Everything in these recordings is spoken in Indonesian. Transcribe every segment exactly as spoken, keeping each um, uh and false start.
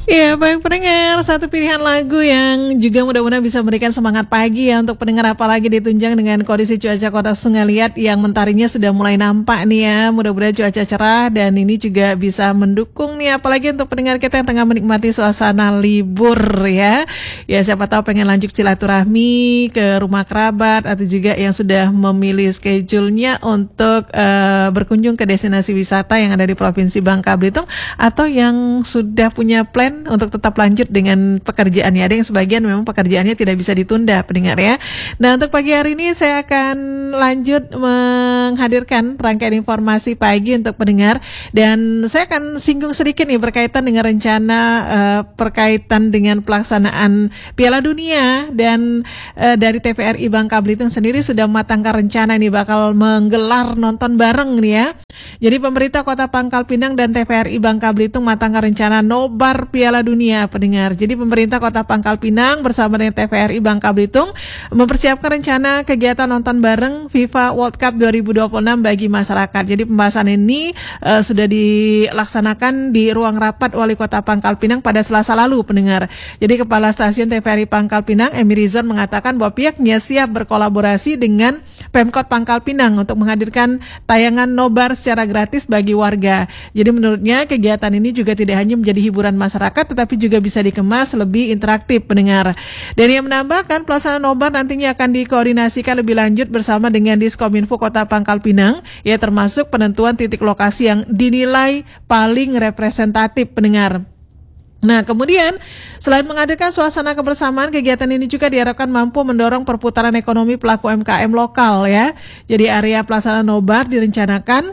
Ya, baik pendengar, satu pilihan lagu yang juga mudah-mudahan bisa memberikan semangat pagi ya untuk pendengar, apalagi ditunjang dengan kondisi cuaca Kota Sungai Liat yang mentarinya sudah mulai nampak nih ya. Mudah-mudahan cuaca cerah dan ini juga bisa mendukung nih, apalagi untuk pendengar kita yang tengah menikmati suasana libur ya. Ya, siapa tahu pengen lanjut silaturahmi ke rumah kerabat atau juga yang sudah memilih schedule-nya untuk uh, berkunjung ke destinasi wisata yang ada di Provinsi Bangka Belitung, atau yang sudah punya plan untuk tetap lanjut dengan pekerjaannya. Ada yang sebagian memang pekerjaannya tidak bisa ditunda, pendengar ya. Nah, untuk pagi hari ini saya akan lanjut menghadirkan rangkaian informasi pagi untuk pendengar, dan saya akan singgung sedikit nih berkaitan dengan rencana uh, berkaitan dengan pelaksanaan Piala Dunia, dan uh, dari T V R I Bangka Belitung sendiri sudah mematangkan rencana nih bakal menggelar nonton bareng nih ya. Jadi pemerintah Kota Pangkal Pinang dan T V R I Bangka Belitung matangkan rencana nobar Piala Dunia, pendengar. Jadi pemerintah Kota Pangkal Pinang bersama dengan T V R I Bangka Belitung mempersiapkan rencana kegiatan nonton bareng FIFA World Cup dua ribu dua puluh enam bagi masyarakat. Jadi pembahasan ini uh, sudah dilaksanakan di ruang rapat Wali Kota Pangkal Pinang pada Selasa lalu, pendengar. Jadi Kepala Stasiun T V R I Pangkal Pinang, Emi Rizon, mengatakan bahwa pihaknya siap berkolaborasi dengan Pemkot Pangkal Pinang untuk menghadirkan tayangan nobar secara gratis bagi warga. Jadi menurutnya kegiatan ini juga tidak hanya menjadi hiburan masyarakat, tetapi juga bisa dikemas lebih interaktif, pendengar. Dan ia menambahkan pelaksanaan nobar nantinya akan dikoordinasikan lebih lanjut bersama dengan Diskominfo Kota Pangkal Pinang, ya, termasuk penentuan titik lokasi yang dinilai paling representatif, pendengar. Nah, kemudian selain menghadirkan suasana kebersamaan, kegiatan ini juga diharapkan mampu mendorong perputaran ekonomi pelaku U M K M lokal ya. Jadi area pelaksanaan nobar direncanakan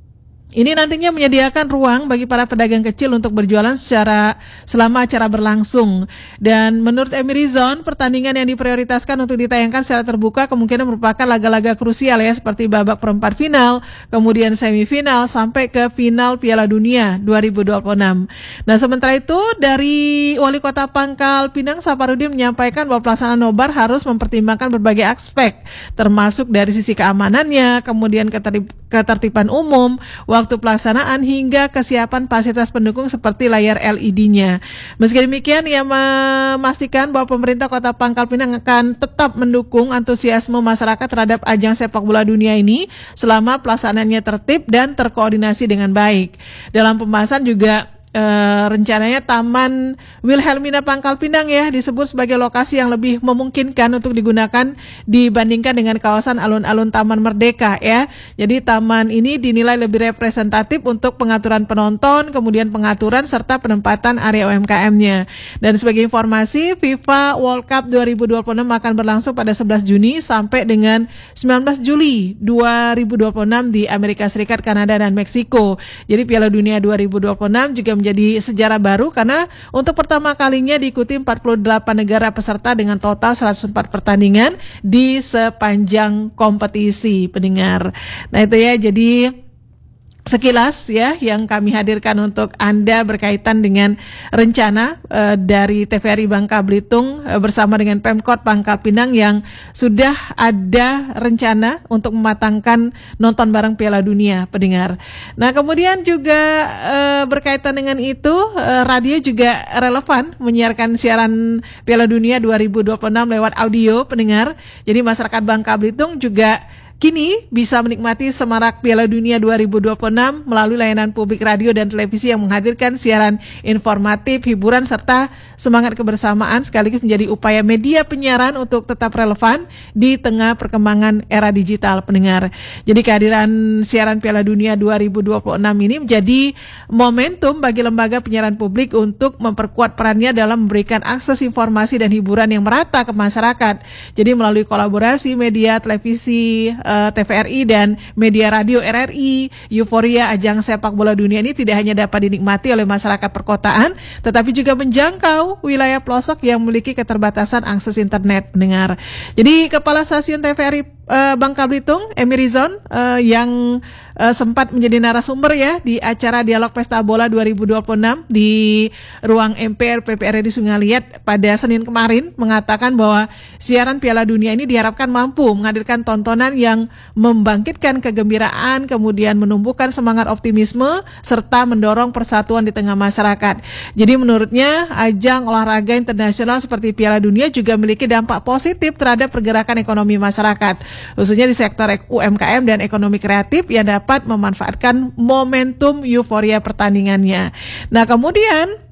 ini nantinya menyediakan ruang bagi para pedagang kecil untuk berjualan secara selama acara berlangsung. Dan menurut Emi Rizon, pertandingan yang diprioritaskan untuk ditayangkan secara terbuka kemungkinan merupakan laga-laga krusial ya, seperti babak perempat final, kemudian semifinal sampai ke final Piala Dunia dua ribu dua puluh enam. Nah, sementara itu dari Wali Kota Pangkal Pinang, Saparudin, menyampaikan bahwa pelaksanaan nobar harus mempertimbangkan berbagai aspek, termasuk dari sisi keamanannya, kemudian ketertib- ketertiban umum, waktu pelaksanaan hingga kesiapan fasilitas pendukung seperti layar L E D-nya. Meski demikian, ia memastikan bahwa pemerintah Kota Pangkal Pinang akan tetap mendukung antusiasme masyarakat terhadap ajang sepak bola dunia ini selama pelaksanaannya tertib dan terkoordinasi dengan baik. Dalam pembahasan juga Uh, rencananya Taman Wilhelmina Pangkal Pinang ya disebut sebagai lokasi yang lebih memungkinkan untuk digunakan dibandingkan dengan kawasan alun-alun Taman Merdeka ya. Jadi taman ini dinilai lebih representatif untuk pengaturan penonton, kemudian pengaturan serta penempatan area U M K M-nya. Dan sebagai informasi, FIFA World Cup dua ribu dua puluh enam akan berlangsung pada sebelas Juni sampai dengan sembilan belas Juli dua ribu dua puluh enam di Amerika Serikat, Kanada, dan Meksiko. Jadi Piala Dunia dua ribu dua puluh enam juga menjadi sejarah baru karena untuk pertama kalinya diikuti empat puluh delapan negara peserta dengan total seratus empat pertandingan di sepanjang kompetisi, pendengar. Nah, itu ya, jadi sekilas ya yang kami hadirkan untuk Anda berkaitan dengan rencana uh, dari T V R I Bangka Belitung uh, bersama dengan Pemkot Pangkal Pinang yang sudah ada rencana untuk mematangkan nonton bareng Piala Dunia, pendengar. Nah, kemudian juga uh, berkaitan dengan itu, uh, radio juga relevan menyiarkan siaran Piala Dunia dua ribu dua puluh enam lewat audio, pendengar. Jadi masyarakat Bangka Belitung juga kini bisa menikmati semarak Piala Dunia dua ribu dua puluh enam melalui layanan publik radio dan televisi yang menghadirkan siaran informatif, hiburan, serta semangat kebersamaan sekaligus menjadi upaya media penyiaran untuk tetap relevan di tengah perkembangan era digital, pendengar. Jadi kehadiran siaran Piala Dunia dua ribu dua puluh enam ini menjadi momentum bagi lembaga penyiaran publik untuk memperkuat perannya dalam memberikan akses informasi dan hiburan yang merata ke masyarakat. Jadi melalui kolaborasi media, televisi, T V R I dan media radio R R I, euforia ajang sepak bola dunia ini tidak hanya dapat dinikmati oleh masyarakat perkotaan, tetapi juga menjangkau wilayah pelosok yang memiliki keterbatasan akses internet, pendengar. Jadi Kepala Stasiun T V R I uh, Bangka Belitung, Emi Rizon, uh, yang uh, sempat menjadi narasumber ya di acara Dialog Pesta Bola dua ribu dua puluh enam di ruang M P R P P R D Sungai Liat pada Senin kemarin, mengatakan bahwa siaran Piala Dunia ini diharapkan mampu menghadirkan tontonan yang membangkitkan kegembiraan, kemudian menumbuhkan semangat optimisme, serta mendorong persatuan di tengah masyarakat. Jadi menurutnya, ajang olahraga internasional seperti Piala Dunia juga memiliki dampak positif terhadap pergerakan ekonomi masyarakat, khususnya di sektor U M K M dan ekonomi kreatif yang dapat memanfaatkan momentum euforia pertandingannya. Nah, kemudian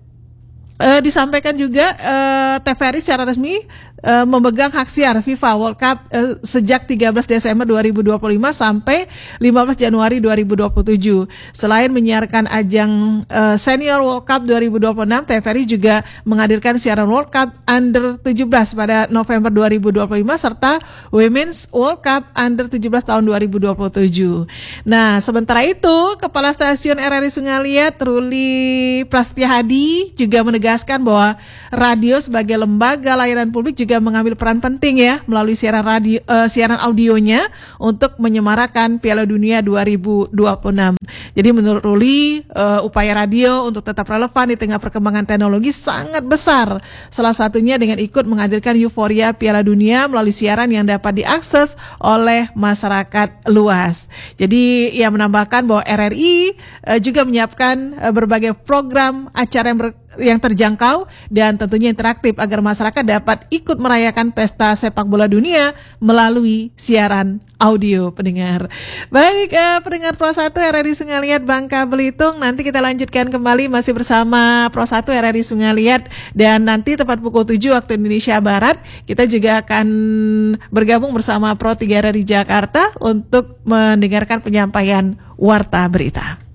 Uh, disampaikan juga uh, T V R I secara resmi uh, memegang hak siar FIFA World Cup uh, sejak tiga belas Desember dua ribu dua puluh lima sampai lima belas Januari dua ribu dua puluh tujuh. Selain menyiarkan ajang uh, Senior World Cup dua ribu dua puluh enam, T V R I juga menghadirkan siaran World Cup Under tujuh belas pada November dua ribu dua puluh lima serta Women's World Cup Under tujuh belas tahun dua ribu dua puluh tujuh. Nah, sementara itu, Kepala Stasiun R R I Sungai Liat, Ruli Prastiahadi, juga menegaskan bahwa radio sebagai lembaga layanan publik juga mengambil peran penting ya melalui siaran radio uh, siaran audionya untuk menyemarakan Piala Dunia dua ribu dua puluh enam. Jadi menurut Ruli, uh, upaya radio untuk tetap relevan di tengah perkembangan teknologi sangat besar. Salah satunya dengan ikut menghadirkan euforia Piala Dunia melalui siaran yang dapat diakses oleh masyarakat luas. Jadi ia menambahkan bahwa R R I uh, juga menyiapkan uh, berbagai program acara yang ber yang terjangkau dan tentunya interaktif agar masyarakat dapat ikut merayakan pesta sepak bola dunia melalui siaran audio pendengar. Baik, eh, pendengar Pro satu R R I Sungai Liat Bangka Belitung, nanti kita lanjutkan kembali masih bersama Pro satu R R I Sungai Liat, dan nanti tepat pukul tujuh waktu Indonesia Barat kita juga akan bergabung bersama Pro tiga R R I Jakarta untuk mendengarkan penyampaian warta berita.